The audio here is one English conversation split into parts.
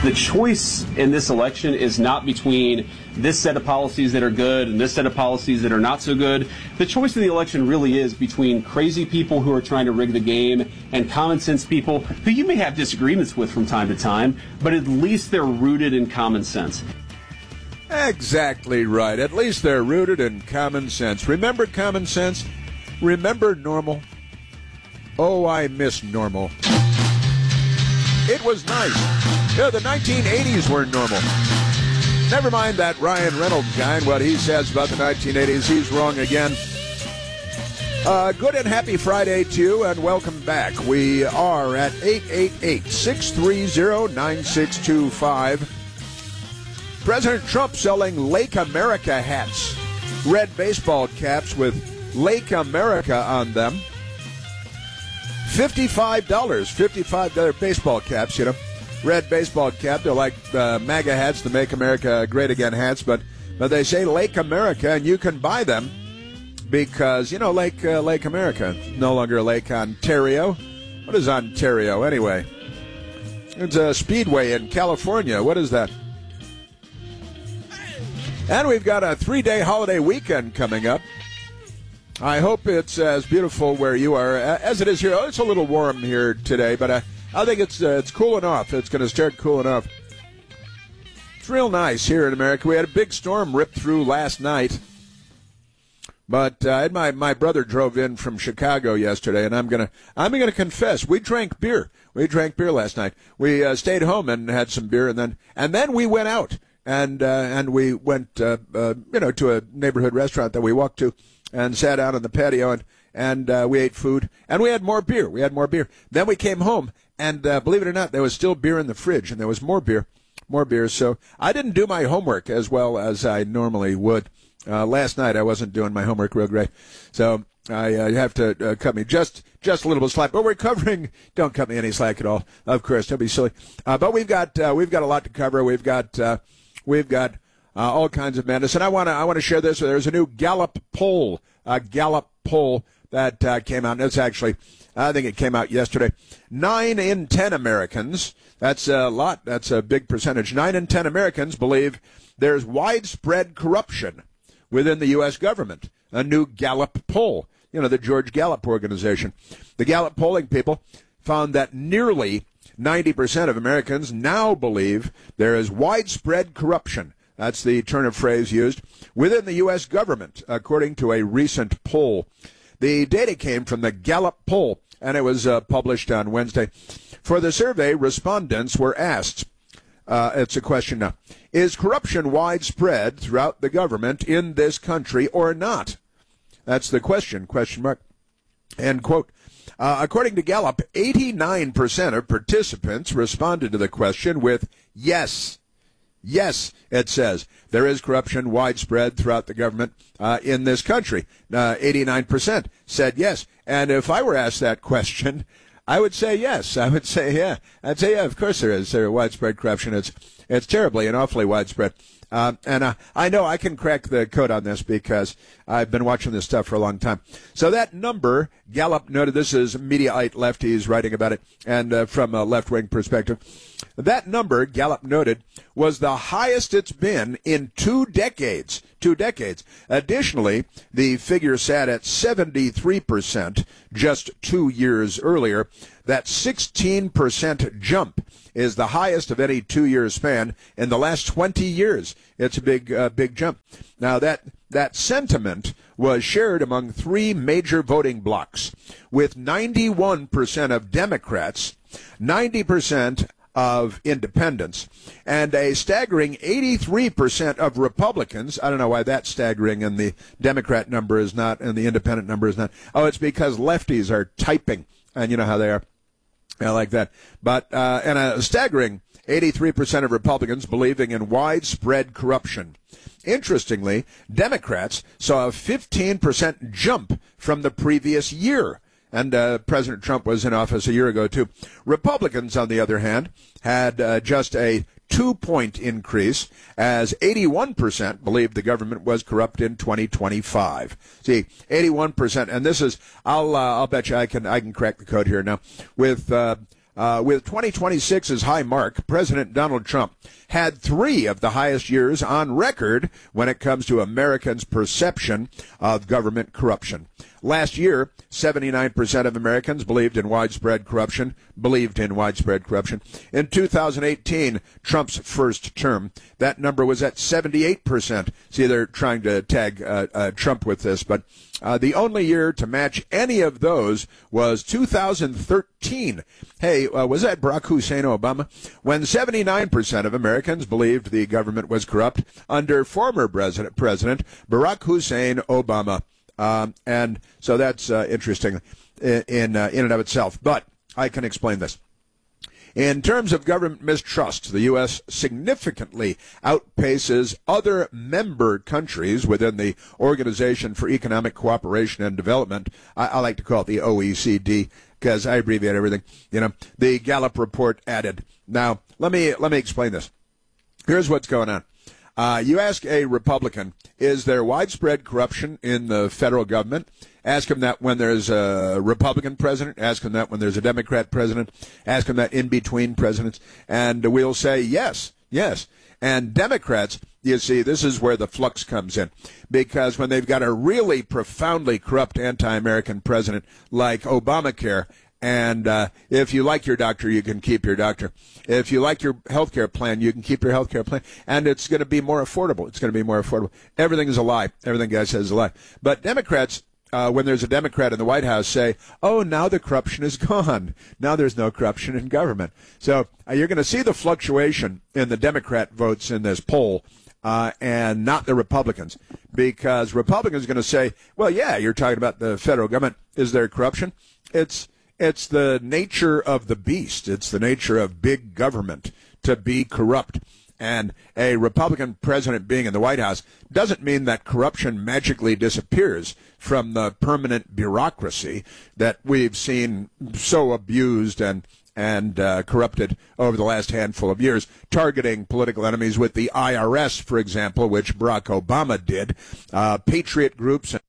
The choice in this election is not between this set of policies that are good and this set of policies that are not so good. The choice in the election really is between crazy people who are trying to rig the game and common sense people who you may have disagreements with from time to time, but at least they're rooted in common sense. Exactly right. At least they're rooted in common sense. Remember common sense? Remember normal? Oh, I miss normal. It was nice. Yeah, the 1980s were normal. Never mind that Ryan Reynolds guy and what he says about the 1980s. He's wrong again. Good and happy Friday to you, and welcome back. We are at 888-630-9625. President Trump selling Lake America hats. Red baseball caps with Lake America on them. $55 baseball caps, you know. Red baseball cap. They're like MAGA hats, the Make America Great Again hats, but they say Lake America, and you can buy them because, you know, Lake America, no longer Lake Ontario. What is Ontario, anyway? It's a speedway in California. What is that? And we've got a 3-day holiday weekend coming up. I hope it's as beautiful where you are as it is here. Oh, it's a little warm here today, but I think it's cooling off. It's going to start cooling off. It's real nice here in America. We had a big storm rip through last night, but my brother drove in from Chicago yesterday, and I'm gonna confess, we drank beer. We drank beer last night. We stayed home and had some beer, and then we went out and we went to a neighborhood restaurant that we walked to. And sat out on the patio, and we ate food, and we had more beer. Then we came home, and believe it or not, there was still beer in the fridge, and there was more beer. So I didn't do my homework as well as I normally would. Last night I wasn't doing my homework real great, so I have to cut me just a little bit of slack. But we're covering. Don't cut me any slack at all, of course. Don't be silly. But we've got a lot to cover. We've got all kinds of madness, and I want to share this. There's a new Gallup poll that came out. It's actually, I think it came out yesterday. 9 in 10 Americans. That's a lot. That's a big percentage. 9 in 10 Americans believe there's widespread corruption within the U.S. government. A new Gallup poll. You know, the George Gallup organization. The Gallup polling people found that nearly 90% of Americans now believe there is widespread corruption. That's the turn of phrase used within the U.S. government, according to a recent poll. The data came from the Gallup poll, and it was published on Wednesday. For the survey, respondents were asked, it's a question now, is corruption widespread throughout the government in this country or not? That's the question mark. End quote. According to Gallup, 89% of participants responded to the question with yes. Yes, it says, there is corruption widespread throughout the government in this country. 89% said yes. And if I were asked that question, I would say yes. I would say, yeah. I'd say, yeah, of course there is. There is widespread corruption. It's terribly and awfully widespread. And I know I can crack the code on this because I've been watching this stuff for a long time. So that number, Gallup noted, this is Mediaite lefties writing about it, and from a left-wing perspective. That number, Gallup noted, was the highest it's been in 2 decades. 2 decades. Additionally, the figure sat at 73% just 2 years earlier. That 16% jump is the highest of any 2-year span in the last 20 years. It's a big jump. Now, that sentiment was shared among 3 major voting blocs, with 91% of Democrats, 90% of independents, and a staggering 83% of Republicans. I don't know why that's staggering and the Democrat number is not and the independent number is not. Oh, it's because lefties are typing, and you know how they are. I like that. But and a staggering 83% of Republicans believing in widespread corruption. Interestingly, Democrats saw a 15% jump from the previous year. And President Trump was in office a year ago, too. Republicans, on the other hand, had just a 2-point increase, as 81% believed the government was corrupt in 2025. See, 81%, and this is, I'll bet you I can crack the code here now. With With 2026's high mark, President Donald Trump had 3 of the highest years on record when it comes to Americans' perception of government corruption. Last year, 79% of Americans believed in widespread corruption. In 2018, Trump's first term, that number was at 78%. See, they're trying to tag Trump with this, but the only year to match any of those was 2013. Hey, was that Barack Hussein Obama? When 79% of Americans believed the government was corrupt under former President Barack Hussein Obama. And so that's interesting in and of itself. But I can explain this. In terms of government mistrust, the U.S. significantly outpaces other member countries within the Organization for Economic Cooperation and Development. I like to call it the OECD because I abbreviate everything. You know, the Gallup report added. Now, let me explain this. Here's what's going on. You ask a Republican, is there widespread corruption in the federal government? Ask him that when there's a Republican president. Ask him that when there's a Democrat president. Ask him that in between presidents. And we'll say yes. And Democrats, you see, this is where the flux comes in. Because when they've got a really profoundly corrupt anti-American president like Obamacare, and if you like your doctor, you can keep your doctor. If you like your health care plan, you can keep your health care plan. And it's going to be more affordable. Everything is a lie. Everything guy says is a lie. But Democrats, when there's a Democrat in the White House, say, oh, now the corruption is gone. Now there's no corruption in government. So you're going to see the fluctuation in the Democrat votes in this poll. And not the Republicans, because Republicans are going to say, well, yeah, you're talking about the federal government. Is there corruption? It's the nature of the beast. It's the nature of big government to be corrupt. And a Republican president being in the White House doesn't mean that corruption magically disappears from the permanent bureaucracy that we've seen so abused and corrupted over the last handful of years, targeting political enemies with the IRS, for example, which Barack Obama did, patriot groups and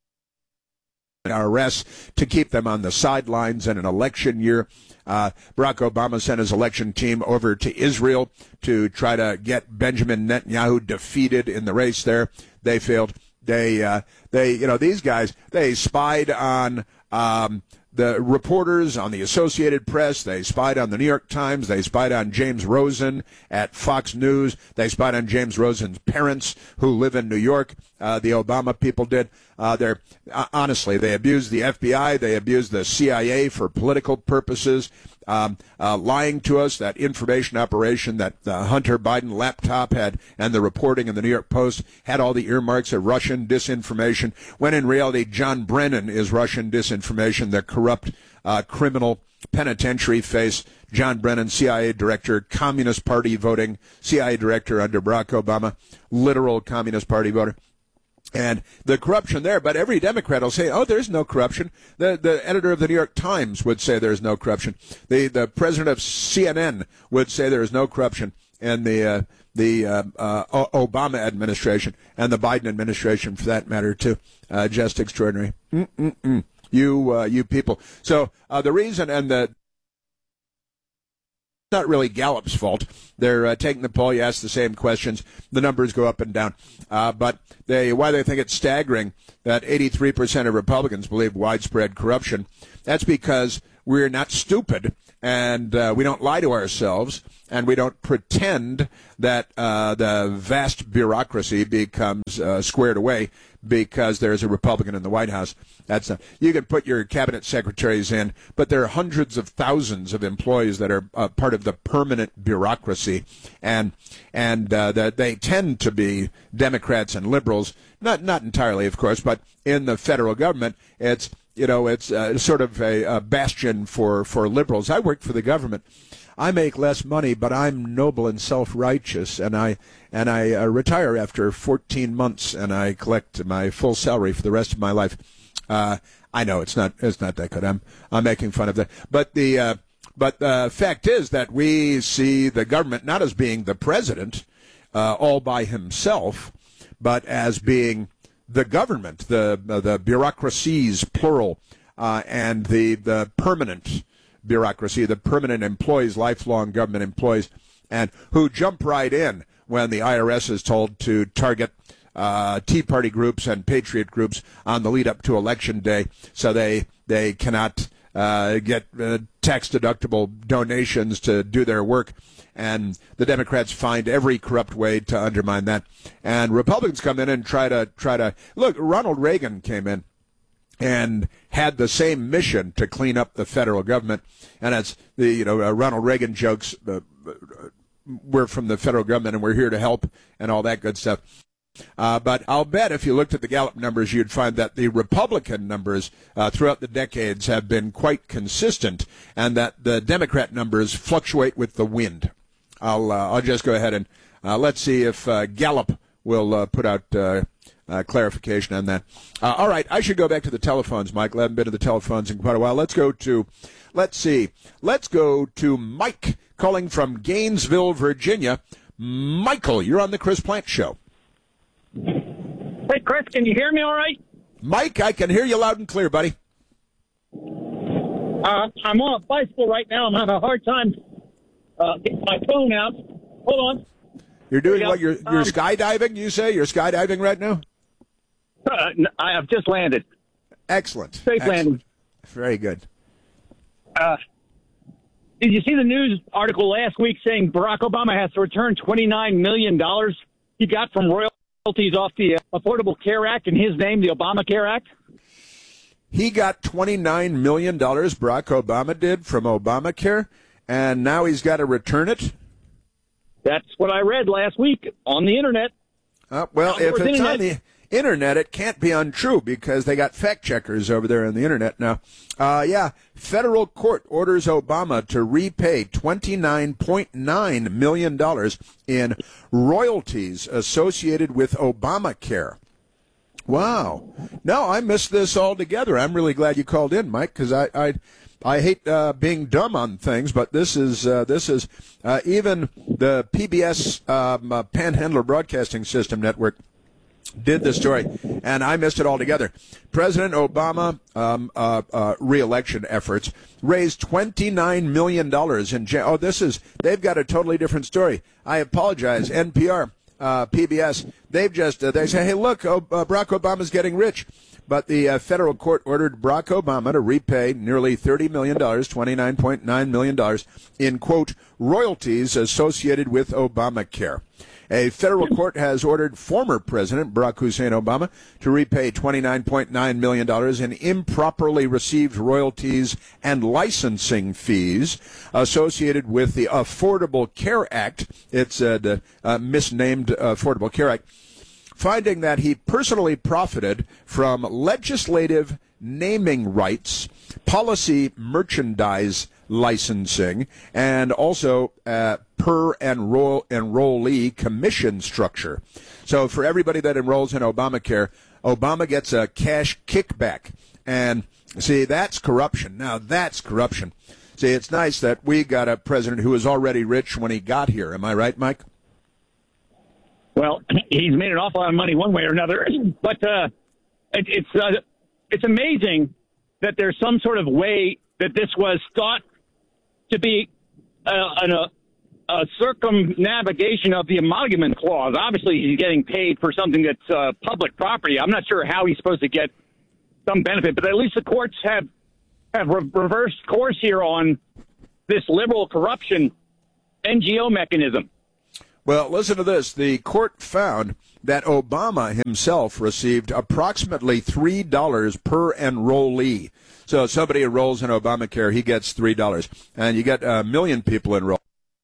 IRS to keep them on the sidelines in an election year. Barack Obama sent his election team over to Israel to try to get Benjamin Netanyahu defeated in the race there. They failed. These guys, they spied on the reporters on the Associated Press. They spied on the New York Times. They spied on James Rosen at Fox News. They spied on James Rosen's parents who live in New York. The Obama people did. Honestly, they abused the FBI. They abused the CIA for political purposes, lying to us. That information operation that the Hunter Biden laptop had and the reporting in the New York Post had all the earmarks of Russian disinformation, when in reality John Brennan is Russian disinformation, the corrupt criminal penitentiary face. John Brennan, CIA director, Communist Party voting, CIA director under Barack Obama, literal Communist Party voter. And the corruption there, but every Democrat will say, oh, there's no corruption. The editor of the New York Times would say there's no corruption. The president of CNN would say there is no corruption. And the Obama administration and the Biden administration, for that matter, too. Just extraordinary. You people. So the reason, and the not really Gallup's fault. They're taking the poll. You ask the same questions. The numbers go up and down. But why they think it's staggering that 83% of Republicans believe widespread corruption, that's because we're not stupid and we don't lie to ourselves and we don't pretend that the vast bureaucracy becomes squared away because there's a Republican in the White House. That's not. You can put your cabinet secretaries in, but there are hundreds of thousands of employees that are part of the permanent bureaucracy, and that they tend to be Democrats and liberals. Not entirely, of course, but in the federal government, it's sort of a bastion for liberals. I work for the government. I make less money, but I'm noble and self-righteous, and I retire after 14 months, and I collect my full salary for the rest of my life. I know it's not that good. I'm making fun of that, but the fact is that we see the government not as being the president all by himself, but as being the government, the bureaucracies plural, and the permanent bureaucracy, the permanent employees, lifelong government employees, and who jump right in when the IRS is told to target Tea Party groups and patriot groups on the lead up to Election Day, so they cannot get tax-deductible donations to do their work. And the Democrats find every corrupt way to undermine that. And Republicans come in and try to look. Ronald Reagan came in and had the same mission to clean up the federal government. And it's the Ronald Reagan jokes. We're from the federal government and we're here to help and all that good stuff. But I'll bet if you looked at the Gallup numbers, you'd find that the Republican numbers throughout the decades have been quite consistent, and that the Democrat numbers fluctuate with the wind. I'll just go ahead and let's see if Gallup will put out clarification on that. All right, I should go back to the telephones, Michael. I haven't been to the telephones in quite a while. Let's go to Mike calling from Gainesville, Virginia. Michael, you're on the Chris Plante Show. Hey, Chris, can you hear me all right? Mike, I can hear you loud and clear, buddy. I'm on a bicycle right now. I'm having a hard time getting my phone out. Hold on. You're doing what? You're skydiving, you say? You're skydiving right now? I have just landed. Excellent. Safe landing. Very good. Did you see the news article last week saying Barack Obama has to return $29 million he got from royalties off the Affordable Care Act in his name, the Obamacare Act? He got $29 million, Barack Obama did, from Obamacare, and now he's got to return it? That's what I read last week on the Internet. Well, if it's on the Internet, it can't be untrue because they got fact checkers over there on the Internet now. Federal court orders Obama to repay $29.9 million in royalties associated with Obamacare. Wow. No, I missed this altogether. I'm really glad you called in, Mike, because I hate being dumb on things, but this is even the PBS Panhandler Broadcasting System Network did the story, and I missed it altogether. President Obama re-election efforts raised $29 million in they've got a totally different story. I apologize, NPR, PBS. They say, hey, look, Barack Obama's getting rich. But the federal court ordered Barack Obama to repay nearly $30 million, $29.9 million, in, quote, royalties associated with Obamacare. A federal court has ordered former President Barack Hussein Obama to repay $29.9 million in improperly received royalties and licensing fees associated with the Affordable Care Act. It's the misnamed Affordable Care Act, finding that he personally profited from legislative naming rights, policy merchandise licensing, and also per enrollee commission structure. So for everybody that enrolls in Obamacare, Obama gets a cash kickback. And see, that's corruption. Now that's corruption. See, it's nice that we got a president who was already rich when he got here. Am I right, Mike? Well, he's made an awful lot of money one way or another, but it's amazing that there's some sort of way that this was thought to be a circumnavigation of the emolument clause. Obviously, he's getting paid for something that's public property. I'm not sure how he's supposed to get some benefit, but at least the courts have reversed course here on this liberal corruption NGO mechanism. Well, listen to this. The court found that Obama himself received approximately $3 per enrollee. So if somebody enrolls in Obamacare, he gets $3. And you get a million people enrolled.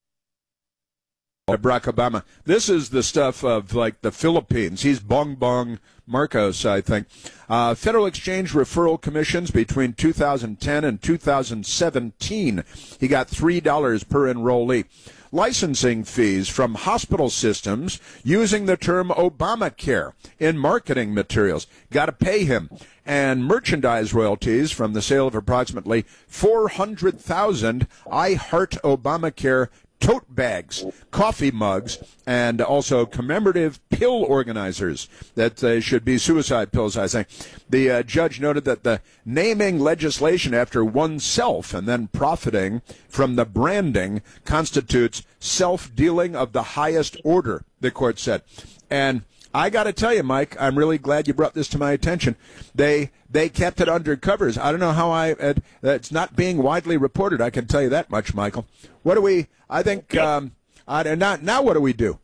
Barack Obama. This is the stuff of, like, the Philippines. He's Bongbong Marcos, I think. Federal Exchange Referral Commissions between 2010 and 2017. He got $3 per enrollee. Licensing fees from hospital systems using the term Obamacare in marketing materials. Got to pay him. And merchandise royalties from the sale of approximately 400,000 I Heart Obamacare tote bags, coffee mugs, and also commemorative pill organizers that should be suicide pills, I think. The judge noted that the naming legislation after oneself and then profiting from the branding constitutes self-dealing of the highest order, the court said. And I got to tell you, Mike, I'm really glad you brought this to my attention. They kept it under covers. I don't know how it's not being widely reported. I can tell you that much, Michael. What do we? I think now. What do we do?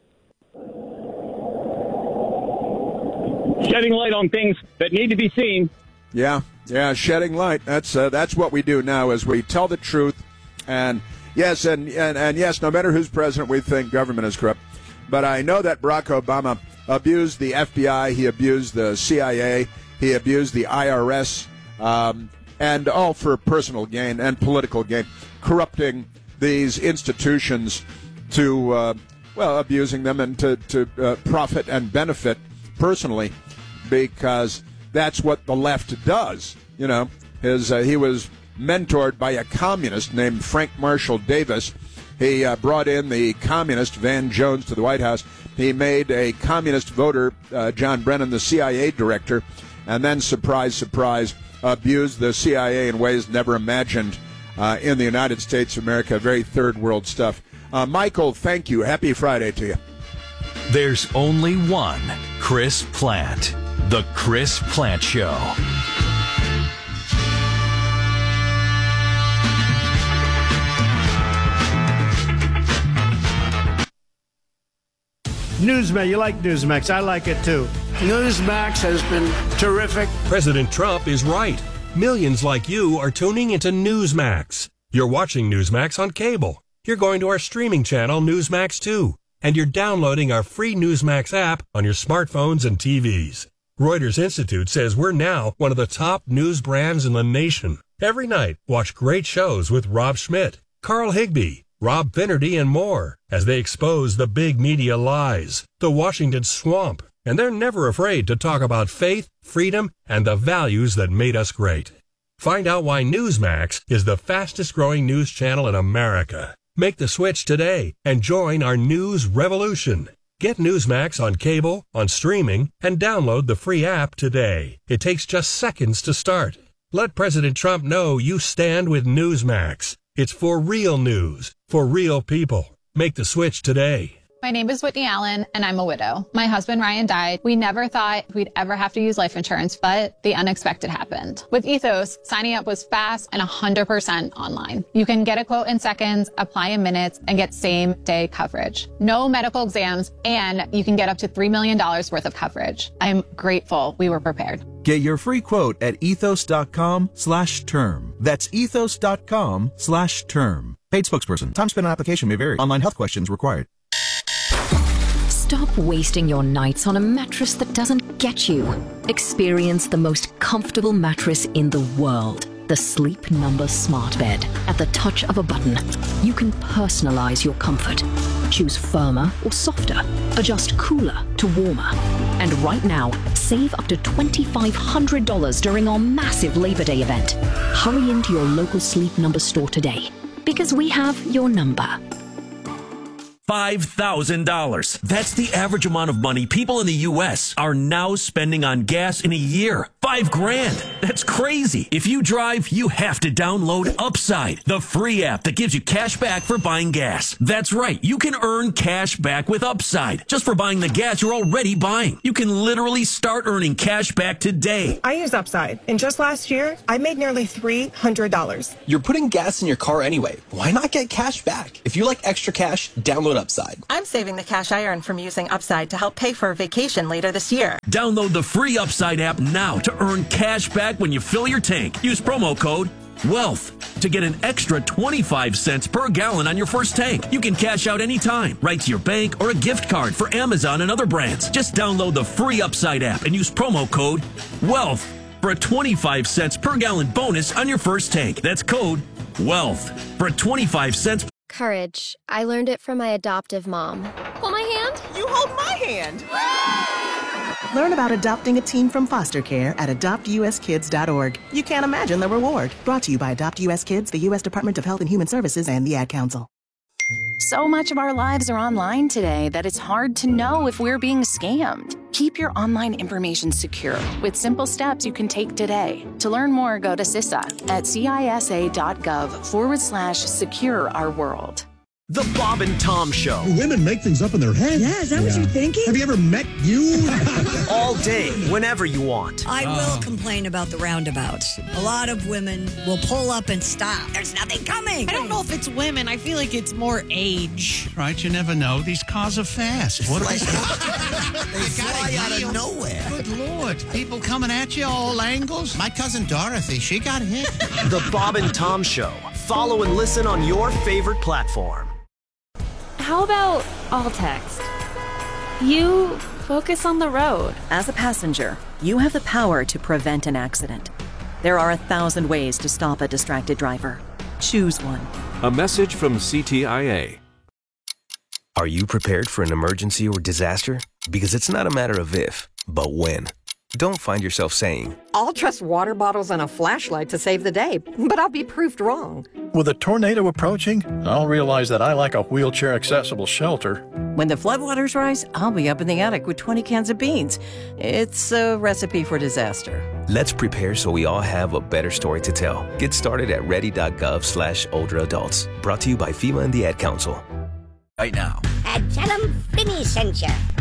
Shedding light on things that need to be seen. Yeah, shedding light. That's what we do now, is we tell the truth. And yes, and yes, no matter who's president, we think government is corrupt. But I know that Barack Obama abused the FBI, he abused the CIA, he abused the IRS, and all for personal gain and political gain, corrupting these institutions to, abusing them and to profit and benefit personally, because that's what the left does. You know, he was mentored by a communist named Frank Marshall Davis. He brought in the communist Van Jones to the White House. He made a communist voter, John Brennan, the CIA director, and then, surprise, surprise, abused the CIA in ways never imagined in the United States of America. Very third world stuff. Michael, thank you. Happy Friday to you. There's only one Chris Plante. The Chris Plante Show. Newsmax, you like Newsmax. I like it too. Newsmax has been terrific. President Trump is right. Millions like you are tuning into Newsmax. You're watching Newsmax on cable. You're going to our streaming channel, Newsmax 2. And you're downloading our free Newsmax app on your smartphones and TVs. Reuters Institute says we're now one of the top news brands in the nation. Every night, watch great shows with Rob Schmidt, Carl Higbie, Rob Finnerty, and more as they expose the big media lies, the Washington swamp, and they're never afraid to talk about faith, freedom, and the values that made us great. Find out why Newsmax is the fastest growing news channel in America. Make the switch today and join our news revolution. Get Newsmax on cable, on streaming, and download the free app today. It takes just seconds to start. Let President Trump know you stand with Newsmax. It's for real news, for real people. Make the switch today. My name is Whitney Allen, and I'm a widow. My husband, Ryan, died. We never thought we'd ever have to use life insurance, but the unexpected happened. With Ethos, signing up was fast and 100% online. You can get a quote in seconds, apply in minutes, and get same-day coverage. No medical exams, and you can get up to $3 million worth of coverage. I'm grateful we were prepared. Get your free quote at ethos.com/term. That's ethos.com/term. Paid spokesperson. Time spent on application may vary. Online health questions required. Stop wasting your nights on a mattress that doesn't get you. Experience the most comfortable mattress in the world. The Sleep Number Smart Bed. At the touch of a button, you can personalize your comfort. Choose firmer or softer. Adjust cooler to warmer. And right now, save up to $2,500 during our massive Labor Day event. Hurry into your local Sleep Number store today, because we have your number. $5,000. That's the average amount of money people in the U.S. are now spending on gas in a year. $5,000. That's crazy. If you drive, you have to download Upside, the free app that gives you cash back for buying gas. That's right. You can earn cash back with Upside just for buying the gas you're already buying. You can literally start earning cash back today. I use Upside, and just last year, I made nearly $300. You're putting gas in your car anyway. Why not get cash back? If you like extra cash, download Upside. I'm saving the cash I earn from using Upside to help pay for a vacation later this year. Download the free Upside app now to earn cash back when you fill your tank. Use promo code WEALTH to get an extra 25 cents per gallon on your first tank. You can cash out anytime, right to your bank or a gift card for Amazon and other brands. Just download the free Upside app and use promo code WEALTH for a 25 cents per gallon bonus on your first tank. That's code WEALTH for a 25 cents. Courage. I learned it from my adoptive mom. Hold my hand. You hold my hand. Learn about adopting a teen from foster care at adoptuskids.org. You can't imagine the reward. Brought to you by Adopt U.S. Kids, the U.S. Department of Health and Human Services, and the Ad Council. So much of our lives are online today that it's hard to know if we're being scammed. Keep your online information secure with simple steps you can take today. To learn more, go to CISA at cisa.gov/secure our world. The Bob and Tom Show. Women make things up in their head. Yeah, is that what you're thinking? Have you ever met you? All day, whenever you want. I will complain about the roundabouts. A lot of women will pull up and stop. There's nothing coming. I don't know if it's women. I feel like it's more age. Right, you never know. These cars are fast. What they fly out of nowhere. Good Lord. People coming at you all angles. My cousin Dorothy, she got hit. The Bob and Tom Show. Follow and listen on your favorite platform. How about all text? You focus on the road. As a passenger, you have the power to prevent an accident. There are 1,000 ways to stop a distracted driver. Choose one. A message from CTIA. Are you prepared for an emergency or disaster? Because it's not a matter of if, but when. Don't find yourself saying, I'll trust water bottles and a flashlight to save the day, but I'll be proved wrong. With a tornado approaching, I'll realize that I lack a wheelchair-accessible shelter. When the floodwaters rise, I'll be up in the attic with 20 cans of beans. It's a recipe for disaster. Let's prepare so we all have a better story to tell. Get started at ready.gov/older adults. Brought to you by FEMA and the Ad Council. Right now. Tell them Finney sent you.